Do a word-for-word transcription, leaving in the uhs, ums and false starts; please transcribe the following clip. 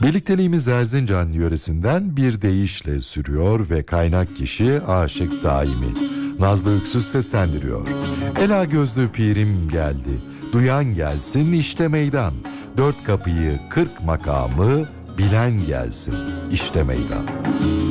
Birlikteliğimiz Erzincan yöresinden bir deyişle sürüyor ve kaynak kişi Aşık Daimi. Nazlı Öksüz seslendiriyor. Ela gözlü pirim geldi, duyan gelsin işte meydan. Dört kapıyı kırk makamı bilen gelsin işte meydan.